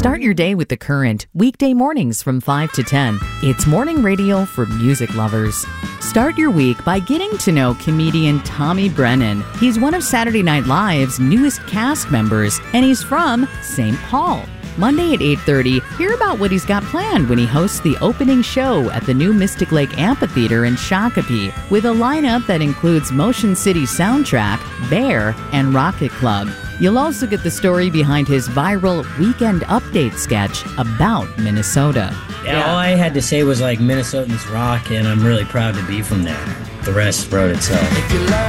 Start your day with The Current, weekday mornings from 5 to 10. It's morning radio for music lovers. Start your week by getting to know comedian Tommy Brennan. He's one of Saturday Night Live's newest cast members, and he's from St. Paul. Monday at 8:30, hear about what he's got planned when he hosts the opening show at the new Mystic Lake Amphitheater in Shakopee, with a lineup that includes Motion City Soundtrack, Bear, and Rocket Club. You'll also get the story behind his viral Weekend Update sketch about Minnesota. Yeah, all I had to say was, like, Minnesotans rock, and I'm really proud to be from there. The rest wrote itself.